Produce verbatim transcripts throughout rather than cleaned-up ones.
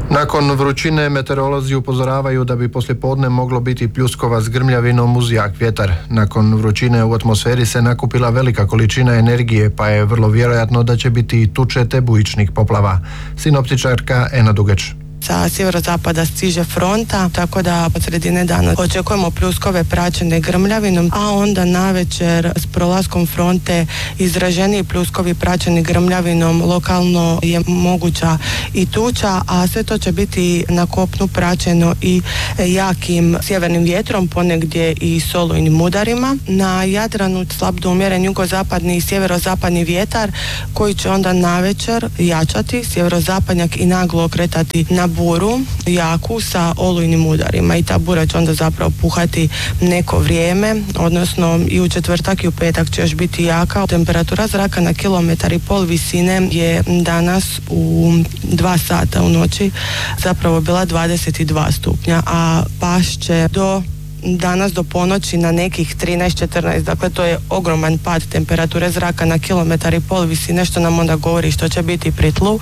Nakon vrućine meteorolozi upozoravaju da bi poslijepodne moglo biti pljuskova s grmljavinom uz jak vjetar. Nakon vrućine u atmosferi se nakupila velika količina energije, pa je vrlo vjerojatno da će biti i tuče te bujičnih poplava. Sinoptičarka Ena Dugeć. Sa sjeverozapada stiže fronta, tako da od sredine dana očekujemo pljuskove praćene grmljavinom, a onda navečer s prolaskom fronte izraženiji pljuskovi praćeni grmljavinom, lokalno je moguća i tuča, a sve to će biti na kopnu praćeno i jakim sjevernim vjetrom, ponegdje i solujnim udarima. Na Jadranu slab do umjeren jugozapadni i sjeverozapadni vjetar koji će onda navečer jačati, sjeverozapadnjak i naglo okretati na buru jaku sa olujnim udarima i ta bura će onda zapravo puhati neko vrijeme, odnosno i u četvrtak i u petak će još biti jaka. Temperatura zraka na kilometar i pol visine je danas u dva sata u noći zapravo bila dvadeset dva stupnja, a pašće do danas do ponoći na nekih trinaest četrnaest, dakle to je ogroman pad temperature zraka na kilometar i pol visine, što nam onda govori što će biti pri tlu.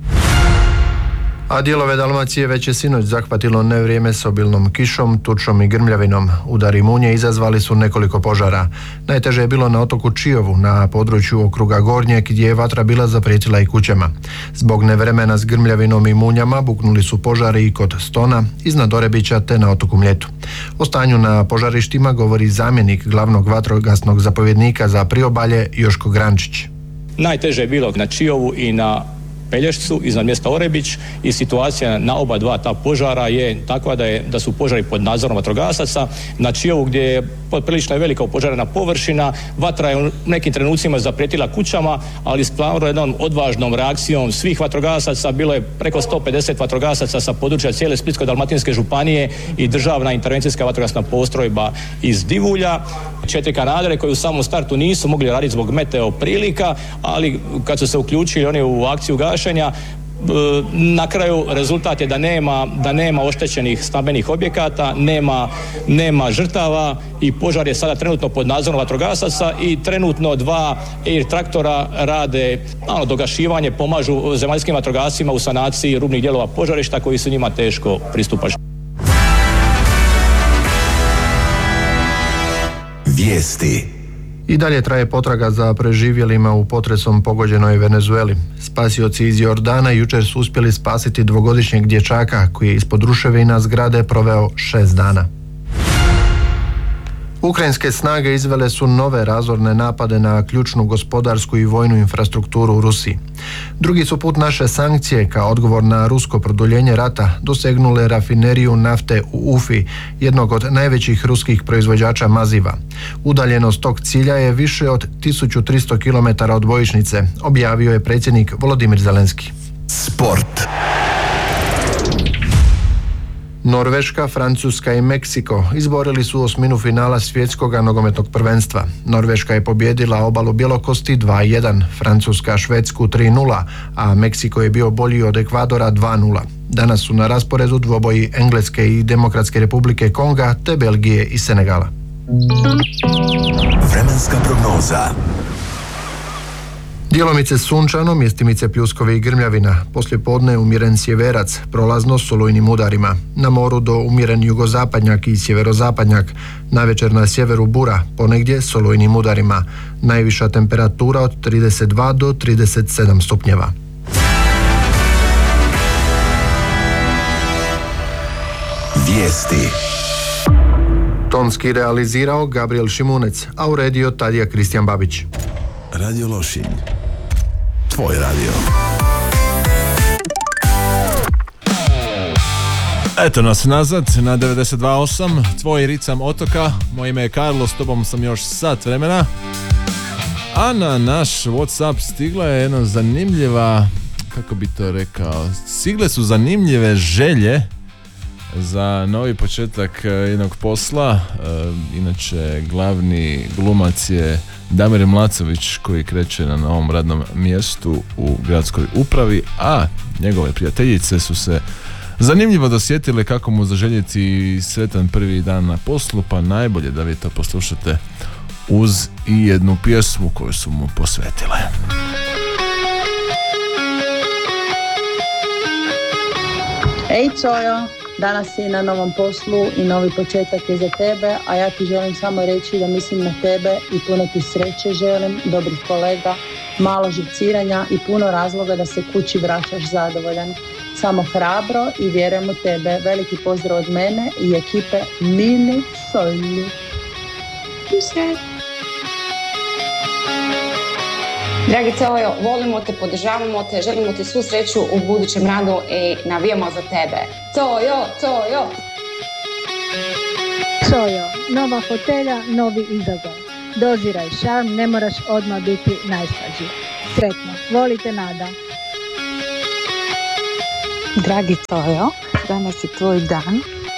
A dijelove Dalmacije već je sinoć zahvatilo nevrijeme s obilnom kišom, tučom i grmljavinom. Udari munje izazvali su nekoliko požara. Najteže je bilo na otoku Čiovu, na području okruga Gornjeg, gdje je vatra bila zaprijetila i kućama. Zbog nevremena s grmljavinom i munjama buknuli su požari i kod Stona, iznad Orebića te na otoku Mljetu. O stanju na požarištima govori zamjenik glavnog vatrogasnog zapovjednika za priobalje Joško Grančić. Najteže je bilo na Čiovu i na Pelješcu iznad mjesta Orebić i situacija na oba dva ta požara je takva da, je, da su požari pod nadzorom vatrogasaca. Na Čiovu gdje je prilično velika opožarena površina, vatra je u nekim trenucima zaprijetila kućama, ali stvarno jednom odvažnom reakcijom svih vatrogasaca, bilo je preko sto pedeset vatrogasaca sa područja cijele Splitsko-dalmatinske županije i državna intervencijska vatrogasna postrojba iz Divulja, četiri kanadere koji u samom startu nisu mogli raditi zbog meteo prilika, ali kad su se uključili oni u akciju gašenja, na kraju rezultat je da nema, da nema oštećenih stambenih objekata, nema, nema žrtava i požar je sada trenutno pod nadzorom vatrogasaca i trenutno dva air traktora rade malo dogašivanje, pomažu zemaljskim vatrogascima u sanaciji rubnih dijelova požarišta koji su njima teško pristupačni. Vijesti. I dalje traje potraga za preživjelima u potresom pogođenoj Venezueli. Spasioci iz Jordana jučer su uspjeli spasiti dvogodišnjeg dječaka koji je ispod ruševina zgrade proveo šest dana. Ukrajinske snage izvele su nove razorne napade na ključnu gospodarsku i vojnu infrastrukturu u Rusiji. Drugi su put naše sankcije kao odgovor na rusko produljenje rata dosegnule rafineriju nafte u Ufi, jednog od najvećih ruskih proizvođača maziva. Udaljenost tog cilja je više od tisuću tristo kilometara od bojišnice, objavio je predsjednik Volodimir Zelenski. Sport. Norveška, Francuska i Meksiko izborili su osminu finala svjetskog nogometnog prvenstva. Norveška je pobijedila obalu bjelokosti dva jedan, Francuska Švedsku tri nula, a Meksiko je bio bolji od Ekvadora dva nula. Danas su na rasporedu dvoboji Engleske i Demokratske republike Konga te Belgije i Senegala. Vremenska prognoza. Djelomice sunčano, mjestimice pljuskovi i grmljavina, poslijepodne umjeren sjeverac, prolazno s olujnim udarima. Na moru do umjeren jugozapadnjak i sjeverozapadnjak, navečer na sjeveru bura, ponegdje s olujnim udarima. Najviša temperatura od trideset dva do trideset sedam stupnjeva. Vijesti. Tonski realizirao Gabriel Šimunec, a uredio Tadija Kristijan Babić. Radio Lošinj. Tvoj radio. Eto nas nazad na devedeset dva osam, tvoj ricam otoka. Moje ime je Karlo, s tobom sam još sat vremena. A na naš WhatsApp stigla je jedna zanimljiva, kako bi to rekao, stigle su zanimljive želje za novi početak jednog posla. Inače, glavni glumac je Damir Mlacović koji kreće na novom radnom mjestu u gradskoj upravi, a njegove prijateljice su se zanimljivo dosjetile kako mu zaželjeti sretan prvi dan na poslu, pa najbolje da vi to poslušate uz i jednu pjesmu koju su mu posvetile. Ej Cojo, danas si na novom poslu i novi početak je za tebe, a ja ti želim samo reći da mislim na tebe i puno ti sreće želim, dobrih kolega, malo živciranja i puno razloga da se kući vraćaš zadovoljan. Samo hrabro i vjerujem u tebe. Veliki pozdrav od mene i ekipe Mini Solju. Pusret! Dragi Cojo, volimo te, podržavamo te, želimo ti svu sreću u budućem radu i navijamo za tebe. Cojo, Cojo! Cojo, nova fotelja, novi izazov. Doziraj šarm, ne moraš odmah biti najslađi. Sretno, volite Nada. Dragi Cojo, danas je tvoj dan.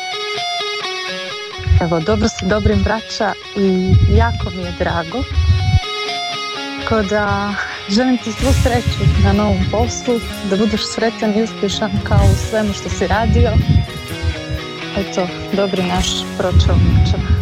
Evo, dobro si dobrim braća i jako mi je drago. Tako da želim ti svu sreću na novom poslu, da budeš sretan i uspješan kao u svemu što si radio. Eto, dobri naš pročelniče.